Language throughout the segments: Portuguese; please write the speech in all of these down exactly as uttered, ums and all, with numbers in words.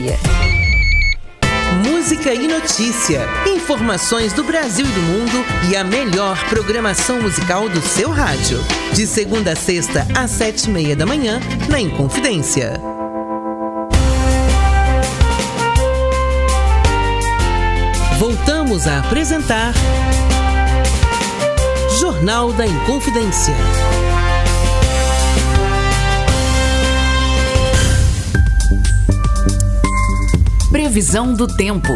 Música e notícia, informações do Brasil e do mundo e a melhor programação musical do seu rádio. De segunda a sexta, às sete e meia da manhã, na Inconfidência. Voltamos a apresentar Jornal da Inconfidência. Previsão do tempo.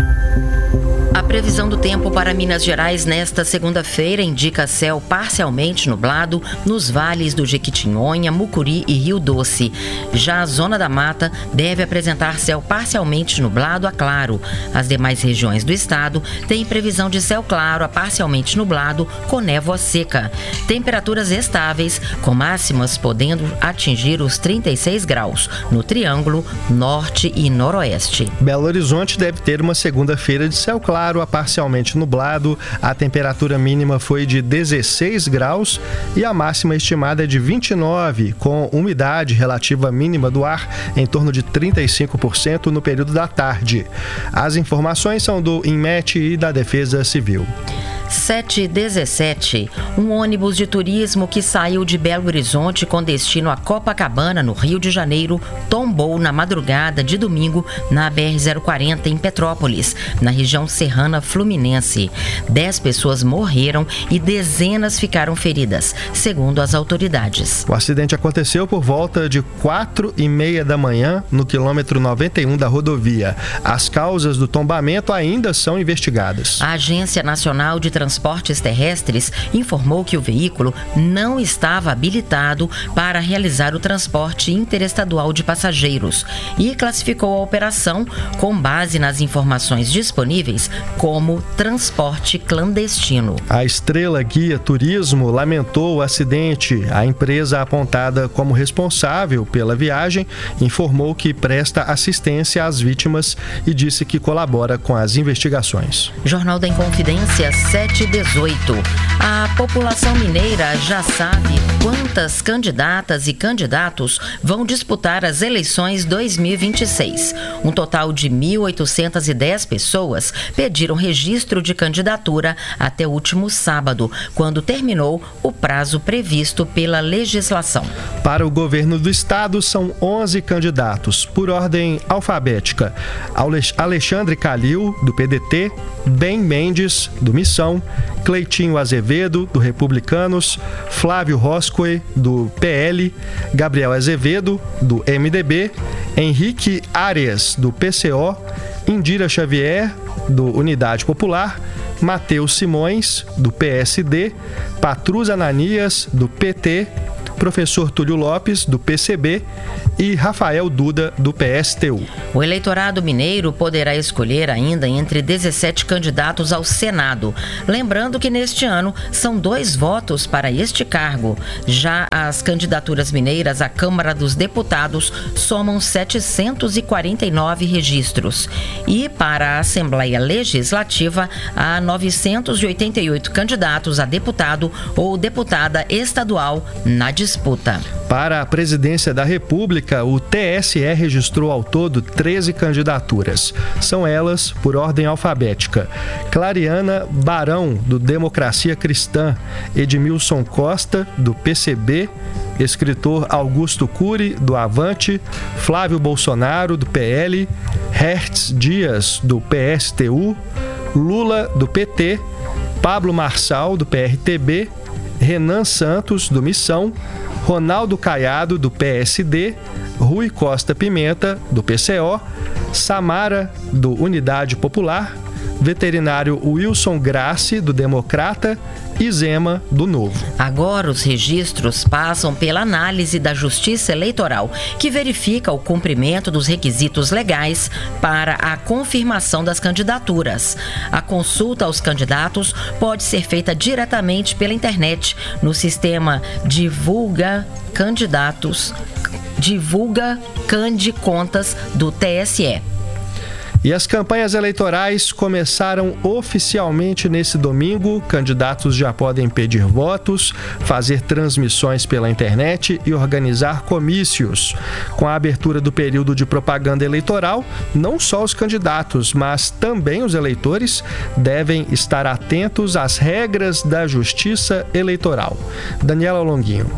A previsão do tempo para Minas Gerais nesta segunda-feira indica céu parcialmente nublado nos vales do Jequitinhonha, Mucuri e Rio Doce. Já a zona da mata deve apresentar céu parcialmente nublado a claro. As demais regiões do estado têm previsão de céu claro a parcialmente nublado com névoa seca. Temperaturas estáveis, com máximas podendo atingir os trinta e seis graus no Triângulo, Norte e Noroeste. Belo Horizonte deve ter uma segunda-feira de céu claro a parcialmente nublado. A temperatura mínima foi de dezesseis graus e a máxima estimada é de vinte e nove, com umidade relativa mínima do ar em torno de trinta e cinco por cento no período da tarde. As informações são do INMET e da Defesa Civil. sete e dezessete. Um ônibus de turismo que saiu de Belo Horizonte com destino a Copacabana, no Rio de Janeiro, tombou na madrugada de domingo na B R zero quarenta em Petrópolis, na região serrana fluminense. Dez pessoas morreram e dezenas ficaram feridas, segundo as autoridades. O acidente aconteceu por volta de quatro e meia da manhã no quilômetro noventa e um da rodovia. As causas do tombamento ainda são investigadas. A Agência Nacional de Transportes Terrestres informou que o veículo não estava habilitado para realizar o transporte interestadual de passageiros e classificou a operação, com base nas informações disponíveis, como transporte clandestino. A Estrela Guia Turismo lamentou o acidente. A empresa apontada como responsável pela viagem informou que presta assistência às vítimas e disse que colabora com as investigações. Jornal da Inconfidência, sete e dezoito. A população mineira já sabe quantas candidatas e candidatos vão disputar as eleições dois mil e vinte e seis. Um total de mil oitocentas e dez pessoas pediram registro de candidatura até o último sábado, quando terminou o prazo previsto pela legislação. Para o governo do estado, são onze candidatos, por ordem alfabética. Alexandre Calil, do P D T, Ben Mendes, do Missão, Cleitinho Azevedo, do Republicanos, Flávio Roscoe, do P L, Gabriel Azevedo, do M D B, Henrique Arias, do P C O, Indira Xavier, do Unidade Popular, Matheus Simões, do P S D, Patrus Ananias, do P T, Professor Túlio Lopes, do P C B, e Rafael Duda, do P S T U. O eleitorado mineiro poderá escolher ainda entre dezessete candidatos ao Senado. Lembrando que neste ano são dois votos para este cargo. Já as candidaturas mineiras à Câmara dos Deputados somam setecentos e quarenta e nove registros. E para a Assembleia Legislativa, há novecentos e oitenta e oito candidatos a deputado ou deputada estadual na disputa. Para a presidência da República, o T S E registrou ao todo treze candidaturas. São elas por ordem alfabética: Clariana Barão, do Democracia Cristã, Edmilson Costa, do P C B, escritor Augusto Cury, do Avante, Flávio Bolsonaro, do P L, Hertz Dias, do P S T U, Lula, do P T, Pablo Marçal, do P R T B, Renan Santos, do Missão, Ronaldo Caiado, do P S D, Rui Costa Pimenta, do P C O, Samara, do Unidade Popular, veterinário Wilson Grassi, do Democrata, e Zema, do Novo. Agora os registros passam pela análise da Justiça Eleitoral, que verifica o cumprimento dos requisitos legais para a confirmação das candidaturas. A consulta aos candidatos pode ser feita diretamente pela internet, no sistema Divulga Candidatos, Divulga Candi Contas do T S E. E as campanhas eleitorais começaram oficialmente nesse domingo. Candidatos já podem pedir votos, fazer transmissões pela internet e organizar comícios. Com a abertura do período de propaganda eleitoral, não só os candidatos, mas também os eleitores devem estar atentos às regras da Justiça Eleitoral. Daniela Longuinho.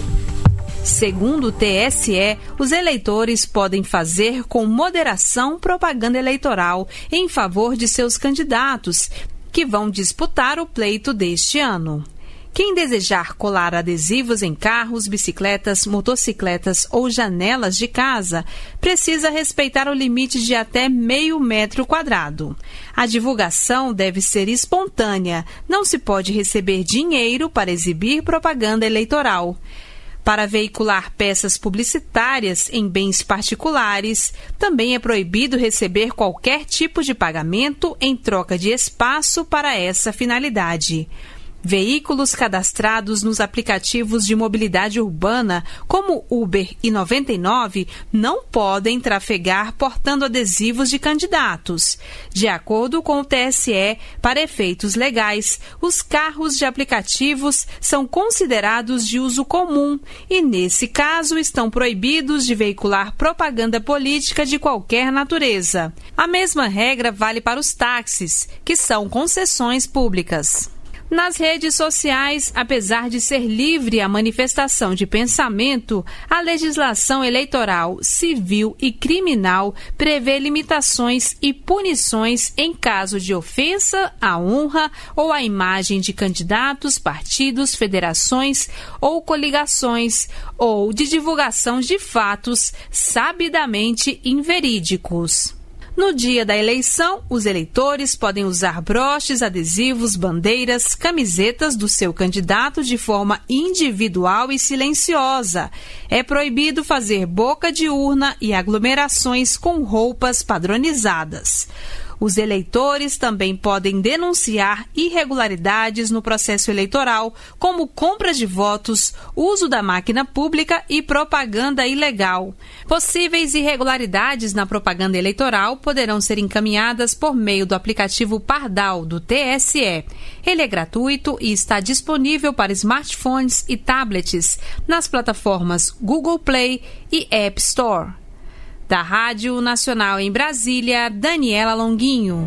Segundo o T S E, os eleitores podem fazer com moderação propaganda eleitoral em favor de seus candidatos, que vão disputar o pleito deste ano. Quem desejar colar adesivos em carros, bicicletas, motocicletas ou janelas de casa, precisa respeitar o limite de até meio metro quadrado. A divulgação deve ser espontânea, não se pode receber dinheiro para exibir propaganda eleitoral. Para veicular peças publicitárias em bens particulares, também é proibido receber qualquer tipo de pagamento em troca de espaço para essa finalidade. Veículos cadastrados nos aplicativos de mobilidade urbana, como Uber e noventa e nove, não podem trafegar portando adesivos de candidatos. De acordo com o T S E, para efeitos legais, os carros de aplicativos são considerados de uso comum e, nesse caso, estão proibidos de veicular propaganda política de qualquer natureza. A mesma regra vale para os táxis, que são concessões públicas. Nas redes sociais, apesar de ser livre a manifestação de pensamento, a legislação eleitoral, civil e criminal prevê limitações e punições em caso de ofensa à honra ou à imagem de candidatos, partidos, federações ou coligações, ou de divulgação de fatos sabidamente inverídicos. No dia da eleição, os eleitores podem usar broches, adesivos, bandeiras, camisetas do seu candidato de forma individual e silenciosa. É proibido fazer boca de urna e aglomerações com roupas padronizadas. Os eleitores também podem denunciar irregularidades no processo eleitoral, como compra de votos, uso da máquina pública e propaganda ilegal. Possíveis irregularidades na propaganda eleitoral poderão ser encaminhadas por meio do aplicativo Pardal do T S E. Ele é gratuito e está disponível para smartphones e tablets nas plataformas Google Play e App Store. Da Rádio Nacional em Brasília, Daniela Longuinho.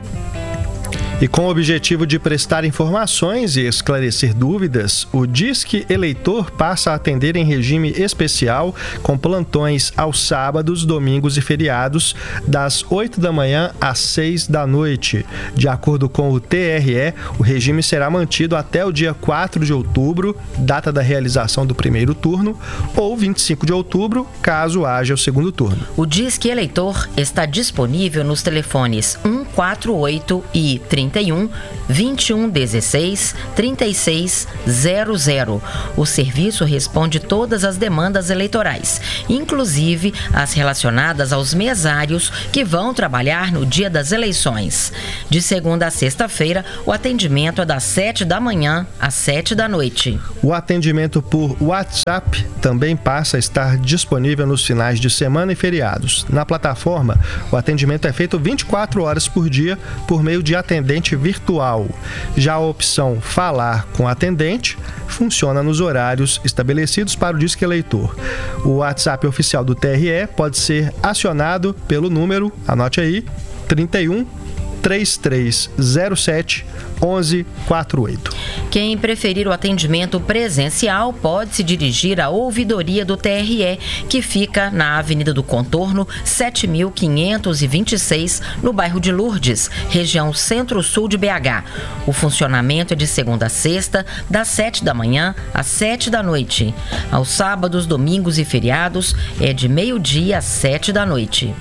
E com o objetivo de prestar informações e esclarecer dúvidas, o Disque Eleitor passa a atender em regime especial com plantões aos sábados, domingos e feriados, das oito da manhã às seis da noite. De acordo com o T R E, o regime será mantido até o dia quatro de outubro, data da realização do primeiro turno, ou vinte e cinco de outubro, caso haja o segundo turno. O Disque Eleitor está disponível nos telefones um quatro oito e trinta e um, vinte e um dezesseis, trinta e seis zero zero. O serviço responde todas as demandas eleitorais, inclusive as relacionadas aos mesários que vão trabalhar no dia das eleições. De segunda a sexta-feira, o atendimento é das sete da manhã às sete da noite. O atendimento por WhatsApp também passa a estar disponível nos finais de semana e feriados. Na plataforma, o atendimento é feito vinte e quatro horas por dia por meio de atendente virtual. Já a opção Falar com atendente funciona nos horários estabelecidos para o Disque Eleitor. O WhatsApp oficial do T R E pode ser acionado pelo número, anote aí, trinta e um, trinta e três zero sete, onze quarenta e oito. Quem preferir o atendimento presencial pode se dirigir à ouvidoria do T R E, que fica na Avenida do Contorno, sete mil quinhentos e vinte e seis, no bairro de Lourdes, região centro-sul de B H. O funcionamento é de segunda a sexta, das sete da manhã às sete da noite. Aos sábados, domingos e feriados é de meio-dia às sete da noite.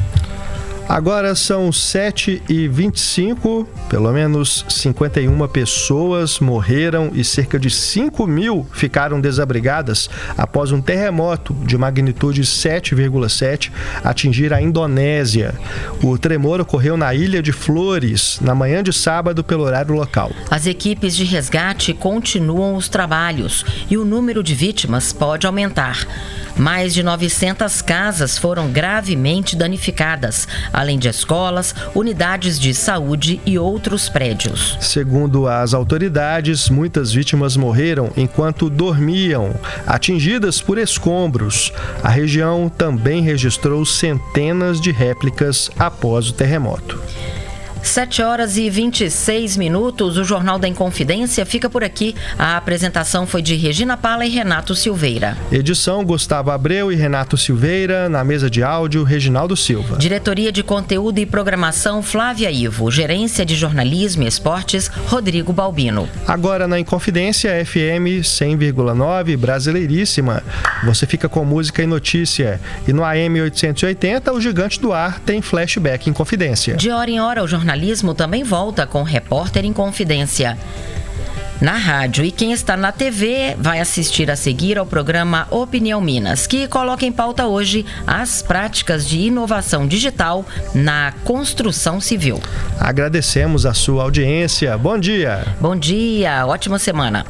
Agora são sete e vinte e cinco, pelo menos cinquenta e uma pessoas morreram e cerca de cinco mil ficaram desabrigadas após um terremoto de magnitude sete vírgula sete atingir a Indonésia. O tremor ocorreu na Ilha de Flores, na manhã de sábado, pelo horário local. As equipes de resgate continuam os trabalhos e o número de vítimas pode aumentar. Mais de novecentas casas foram gravemente danificadas, além de escolas, unidades de saúde e outros prédios. Segundo as autoridades, muitas vítimas morreram enquanto dormiam, atingidas por escombros. A região também registrou centenas de réplicas após o terremoto. sete horas e vinte e seis minutos, o Jornal da Inconfidência fica por aqui. A apresentação foi de Regina Pala e Renato Silveira. Edição Gustavo Abreu e Renato Silveira. Na mesa de áudio, Reginaldo Silva. Diretoria de Conteúdo e Programação, Flávia Ivo. Gerência de Jornalismo e Esportes, Rodrigo Balbino. Agora na Inconfidência, F M cem vírgula nove, Brasileiríssima. Você fica com música e notícia. E no A M oitocentos e oitenta, o Gigante do Ar tem flashback Inconfidência. De hora em hora, o jornalismo também volta com Repórter em Confidência. Na rádio, e quem está na T V vai assistir a seguir ao programa Opinião Minas, que coloca em pauta hoje as práticas de inovação digital na construção civil. Agradecemos a sua audiência. Bom dia. Bom dia, ótima semana.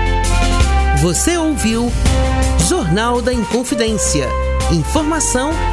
Você ouviu Jornal da Inconfidência. Informação